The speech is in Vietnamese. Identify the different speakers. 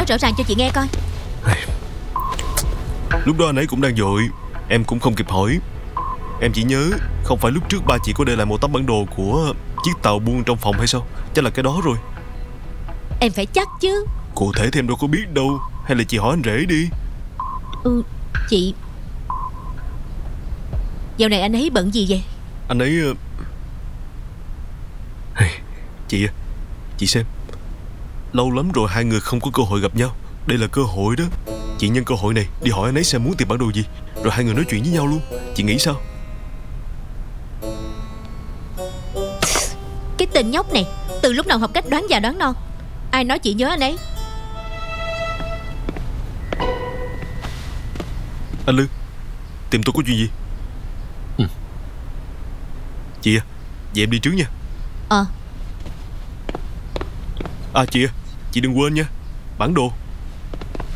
Speaker 1: rõ ràng cho chị nghe coi.
Speaker 2: Lúc đó anh ấy cũng đang vội, em cũng không kịp hỏi. Em chỉ nhớ không phải lúc trước ba chị có để lại một tấm bản đồ của chiếc tàu buôn trong phòng hay sao? Chắc là cái đó rồi.
Speaker 1: Em phải chắc chứ.
Speaker 2: Cụ thể thì em đâu có biết đâu. Hay là chị hỏi anh rể đi.
Speaker 1: Chị, dạo này anh ấy bận gì vậy?
Speaker 2: Anh ấy Chị xem, lâu lắm rồi hai người không có cơ hội gặp nhau. Đây là cơ hội đó. Chị nhân cơ hội này đi hỏi anh ấy xem muốn tìm bản đồ gì, rồi hai người nói chuyện với nhau luôn. Chị nghĩ sao?
Speaker 1: Cái tên nhóc này từ lúc nào học cách đoán già đoán non. Ai nói chị nhớ anh ấy?
Speaker 2: Anh Lương, tìm tôi có chuyện gì? Chị à, vậy em đi trước nha.
Speaker 1: Chị
Speaker 2: à, chị đừng quên nha, bản đồ.